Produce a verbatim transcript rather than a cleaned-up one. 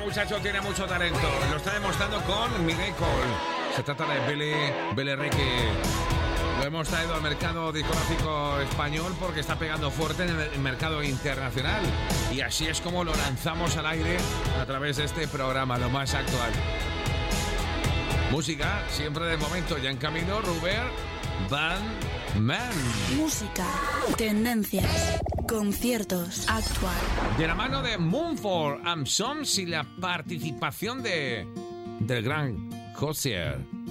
muchacho tiene mucho talento. Lo está demostrando con Miracle. Se trata de Billy, Billy Ricky. Lo hemos traído al mercado discográfico español porque está pegando fuerte en el mercado internacional. Y así es como lo lanzamos al aire a través de este programa, lo más actual. Música, siempre de momento, ya en camino, Robert Van Man. Música, tendencias, conciertos, actual. De la mano de Mumford and Sons y la participación de del gran Hozier.